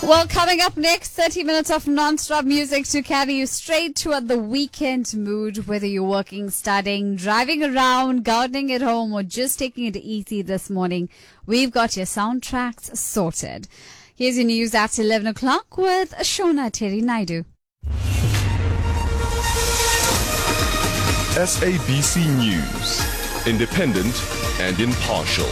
Well, coming up next, 30 minutes of non-stop music to carry you straight toward the weekend mood, whether you're working, studying, driving around, gardening at home, or just taking it easy this morning. We've got your soundtracks sorted. Here's your news at 11 o'clock with Shona Terry Naidu. SABC News, independent and impartial.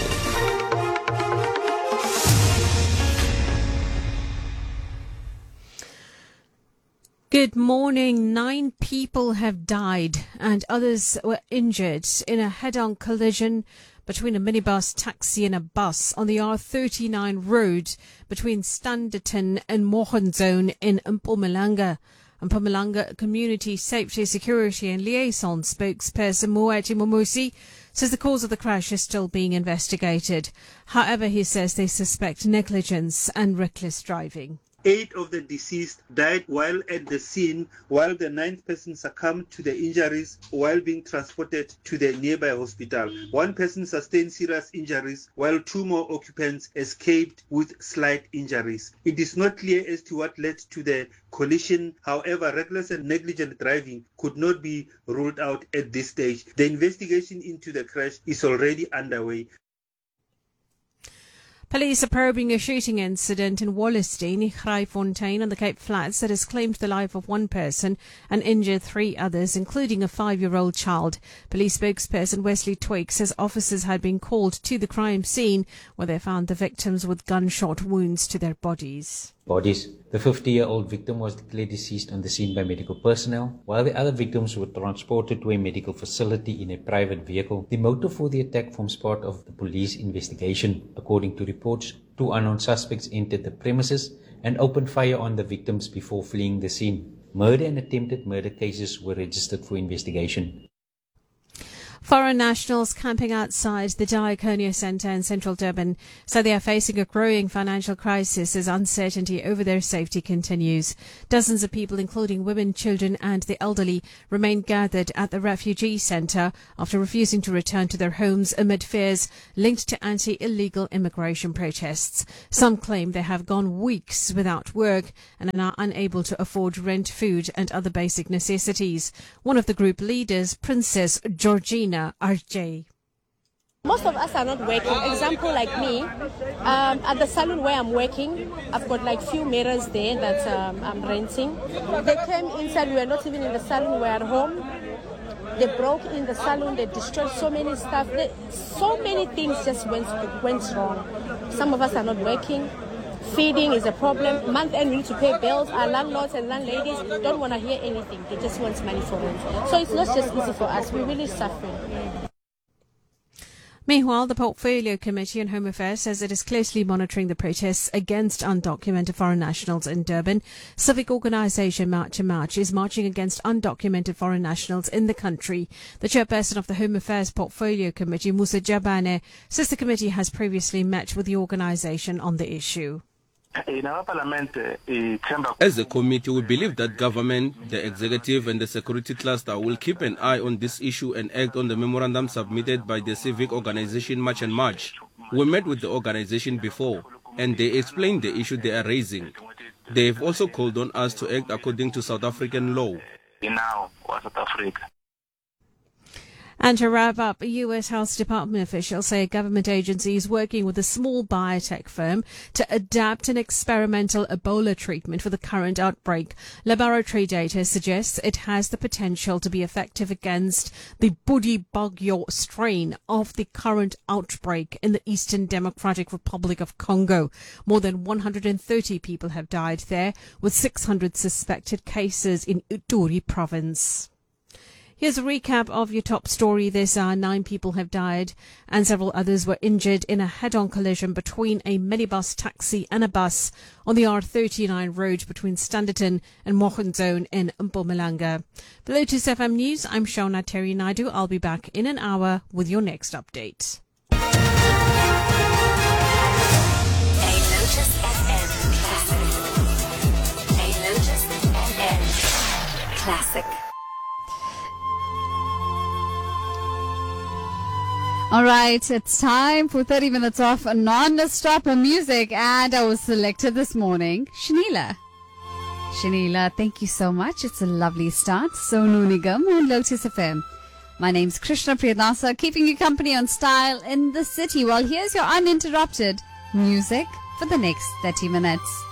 Good morning. 9 people have died and others were injured in a head-on collision between a minibus, taxi and a bus on the R39 road between Standerton and Mohanzone in Mpumalanga. Mpumalanga Community Safety, Security and Liaison spokesperson Moeti Momosi says the cause of the crash is still being investigated. However, he says they suspect negligence and reckless driving. 8 of the deceased died while at the scene, while the 9th person succumbed to the injuries while being transported to the nearby hospital. 1 person sustained serious injuries, while 2 more occupants escaped with slight injuries. It is not clear as to what led to the collision. However, reckless and negligent driving could not be ruled out at this stage. The investigation into the crash is already underway. Police are probing a shooting incident in Wallerstein, Gryfontein on the Cape Flats that has claimed the life of 1 person and injured 3 others, including a 5-year-old child. Police spokesperson Wesley Twig says officers had been called to the crime scene where they found the victims with gunshot wounds to their bodies. The 50-year-old victim was declared deceased on the scene by medical personnel, while the other victims were transported to a medical facility in a private vehicle. The motive for the attack forms part of the police investigation. According to reports, 2 unknown suspects entered the premises and opened fire on the victims before fleeing the scene. Murder and attempted murder cases were registered for investigation. Foreign nationals camping outside the Diaconia Centre in central Durban say they are facing a growing financial crisis as uncertainty over their safety continues. Dozens of people, including women, children and the elderly, remain gathered at the refugee centre after refusing to return to their homes amid fears linked to anti-illegal immigration protests. Some claim they have gone weeks without work and are now unable to afford rent, food and other basic necessities. One of the group leaders, Princess Georgina RJ. Most of us are not working. Example like me, at the salon where I'm working, I've got like few mirrors there that I'm renting. They came inside, we were not even in the salon, we were at home. They broke in the salon, they destroyed so many stuff. So many things just went wrong. Some of us are not working. Feeding is a problem. Month end we need to pay bills. Our landlords and landladies don't want to hear anything. They just want money for rent. So it's not just easy for us. We're really suffering. Meanwhile, the Portfolio Committee on Home Affairs says it is closely monitoring the protests against undocumented foreign nationals in Durban. Civic organisation March to March is marching against undocumented foreign nationals in the country. The chairperson of the Home Affairs Portfolio Committee, Musa Jabane, says the committee has previously met with the organisation on the issue. As a committee, we believe that government, the executive and the security cluster will keep an eye on this issue and act on the memorandum submitted by the civic organization March and March. We met with the organization before and they explained the issue they are raising. They have also called on us to act according to South African law. And to wrap up, U.S. Health Department officials say a government agency is working with a small biotech firm to adapt an experimental Ebola treatment for the current outbreak. Laboratory data suggests it has the potential to be effective against the Bundibugyo strain of the current outbreak in the Eastern Democratic Republic of Congo. More than 130 people have died there, with 600 suspected cases in Ituri province. Here's a recap of your top story this hour. 9 people have died and several others were injured in a head-on collision between a minibus, taxi and a bus on the R39 road between Standerton and Mohanzone in Mpumalanga. For Lotus FM News, I'm Shona Terry Naidu. I'll be back in an hour with your next update. A Lotus FM Classic. A Lotus FM Classic. All right, it's time for 30 minutes of non-stop music, and I was selected this morning, Shanila. Shanila, thank you so much. It's a lovely start. Sonu Nigam on Lotus FM. My name's Krishna Priyanasa, keeping you company on Style in the City. Well, here's your uninterrupted music for the next 30 minutes.